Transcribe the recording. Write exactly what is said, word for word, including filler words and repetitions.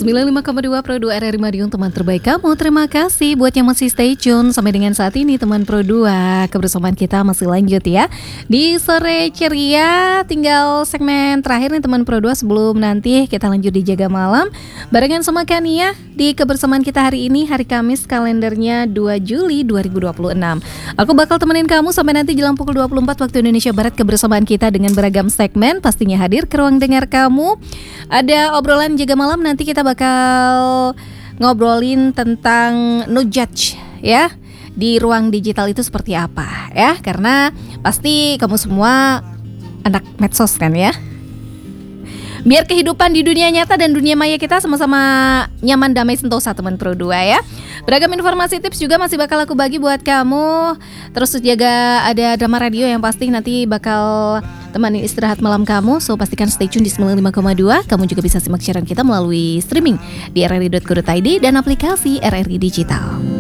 sembilan puluh lima koma dua Pro dua R R I Madiun, teman terbaik kamu. Terima kasih buat yang masih stay tune sampai dengan saat ini teman Pro dua. Kebersamaan kita masih lanjut ya di sore ceria. Tinggal segmen terakhir nih teman Pro dua sebelum nanti kita lanjut di Jaga Malam barengan sama Kania di kebersamaan kita hari ini, hari Kamis, kalendernya dua Juli dua ribu dua puluh enam. Aku bakal temenin kamu sampai nanti jelang pukul dua puluh empat waktu Indonesia Barat. Kebersamaan kita dengan beragam segmen pastinya hadir ke ruang dengar kamu. Ada obrolan Jaga Malam, nanti kita bakal ngobrolin tentang no judge ya di ruang digital itu seperti apa ya, karena pasti kamu semua anak medsos kan ya. Biar kehidupan di dunia nyata dan dunia maya kita sama-sama nyaman, damai, sentosa teman Pro dua ya. Beragam informasi tips juga masih bakal aku bagi buat kamu. Terus jaga ada drama radio yang pasti nanti bakal temani istirahat malam kamu. So pastikan stay tune di sembilan puluh lima koma dua. Kamu juga bisa simak siaran kita melalui streaming di r r i dot co dot i d dan aplikasi R R I Digital.